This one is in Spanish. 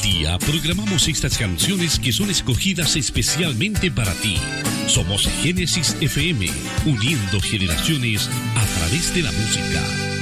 día programamos estas canciones que son escogidas especialmente para ti. Somos Génesis FM, uniendo generaciones a través de la música.